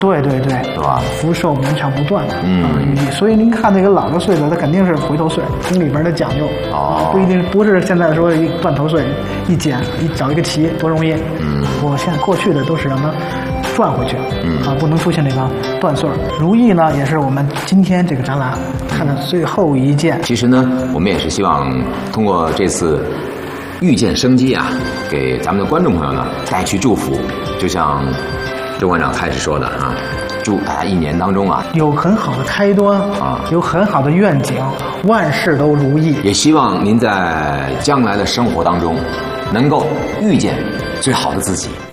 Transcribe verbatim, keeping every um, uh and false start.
对对对， 是吧？ 福寿绵长不断嘛， 嗯啊，所以您看那个老的岁数，他肯定是回头岁，宫里边的讲究， 哦不一定不是现在说一断头岁，一剪一找一个齐多容易， 嗯， 我现在过去的都是让它转回去， 嗯啊，不能出现这个断岁儿。如意呢，也是我们今天这个展览看的最后一件。 其实呢，我们也是希望通过这次遇见生机啊，给咱们的观众朋友呢带去祝福，就像周馆长开始说的啊，祝大家一年当中啊有很好的开端啊， 有很好的愿景，万事都如意。 也希望您在将来的生活当中能够遇见最好的自己。